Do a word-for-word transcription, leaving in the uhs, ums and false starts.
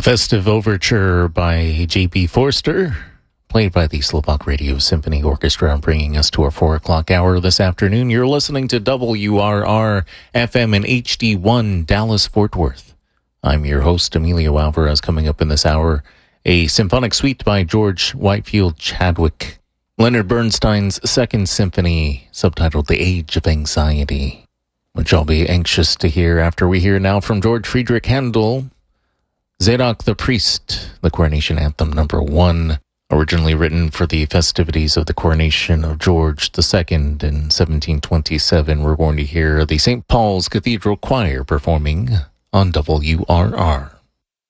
A festive overture by J P Forster, played by the Slovak Radio Symphony Orchestra, bringing us to our four o'clock hour this afternoon. You're listening to W R R F M and H D one Dallas-Fort Worth. I'm your host, Emilio Alvarez. Coming up in this hour, a symphonic suite by George Whitefield Chadwick, Leonard Bernstein's Second Symphony, subtitled The Age of Anxiety, which I'll be anxious to hear after we hear now from George Friedrich Handel, Zadok the Priest, the Coronation Anthem number one, originally written for the festivities of the coronation of George the Second in seventeen twenty-seven. We're going to hear the Saint Paul's Cathedral Choir performing on W R R.